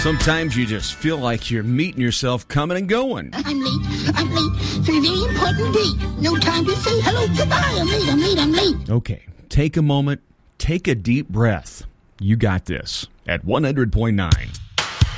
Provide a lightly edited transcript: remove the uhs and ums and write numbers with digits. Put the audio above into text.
Sometimes you just feel like you're meeting yourself coming and going. I'm late. For a very important date. No time to say hello, goodbye. I'm late. Okay, take a moment. Take a deep breath. You got this at 100.9.